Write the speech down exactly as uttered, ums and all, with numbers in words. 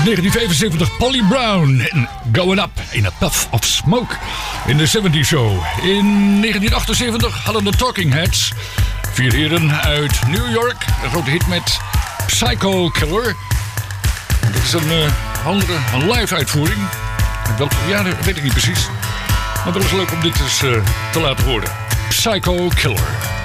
negentien vijfenzeventig Polly Brown en Going Up in a Puff of Smoke in de zeventig Show. In negentien achtenzeventig hadden de Talking Heads, vier heren uit New York, een grote hit met Psycho Killer. Dit is een uh, andere, een live uitvoering. Welke jaren weet ik niet precies. Maar wel is leuk om dit eens uh, te laten horen. Psycho Killer.